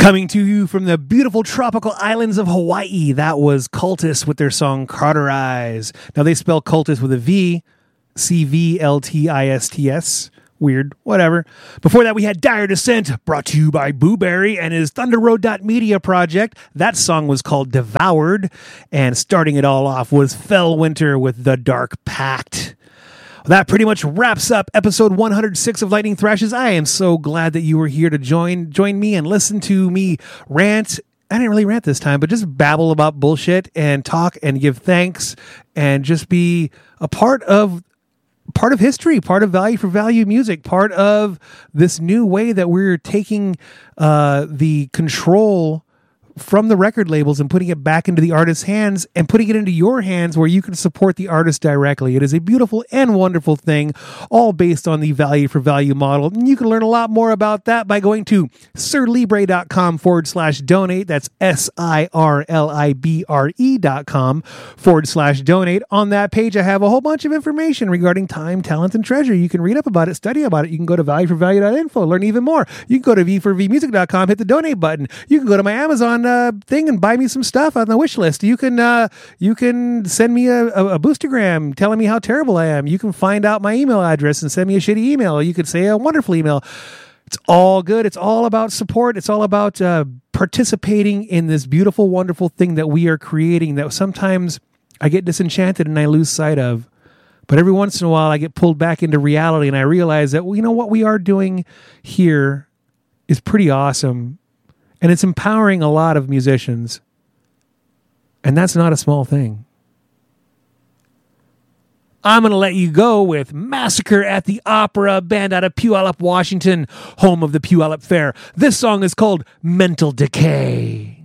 Coming to you from the beautiful tropical islands of Hawaii, that was Cultus with their song Carterize. Now they spell Cultus with a V, Cvltists. Weird, whatever. Before that, we had Dire Descent, brought to you by Booberry and his Thunder Road Media project. That song was called Devoured, and starting it all off was Fellwinter with The Dark Pact. That pretty much wraps up episode 106 of Lightning Thrashes. I am so glad that you were here to join me and listen to me rant. I didn't really rant this time, but just babble about bullshit and talk and give thanks and just be a part of history, part of value for value music, part of this new way that we're taking the control from the record labels and putting it back into the artist's hands and putting it into your hands where you can support the artist directly. It is a beautiful and wonderful thing, all based on the value for value model. And you can learn a lot more about that by going to sirlibre.com/donate. That's SIRLIBRE.com/donate. On that page, I have a whole bunch of information regarding time, talent, and treasure. You can read up about it, study about it. You can go to valueforvalue.info, learn even more. You can go to v4vmusic.com, hit the donate button. You can go to my Amazon thing and buy me some stuff on the wish list. You can send me a boostergram telling me how terrible I am. You can find out my email address and send me a shitty email. You could say a wonderful email. It's all good. It's all about support. It's all about participating in this beautiful, wonderful thing that we are creating that sometimes I get disenchanted and I lose sight of. But every once in a while I get pulled back into reality and I realize that, well, you know, what we are doing here is pretty awesome. And it's empowering a lot of musicians. And that's not a small thing. I'm going to let you go with Massacre at the Opera, band out of Puyallup, Washington, home of the Puyallup Fair. This song is called Mental Decay.